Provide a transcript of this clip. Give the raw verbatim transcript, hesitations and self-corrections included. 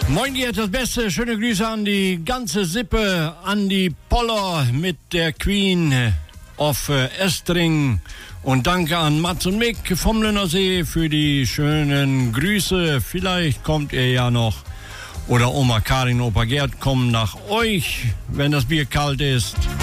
Moin, geht das Beste. Schöne Grüße an die ganze Sippe, an die Poller mit der Queen auf äh, Estring. Und danke an Mats und Mick vom Lönnersee für die schönen Grüße. Vielleicht kommt ihr ja noch, oder Oma Karin, Opa Gerd kommen nach euch, wenn das Bier kalt ist.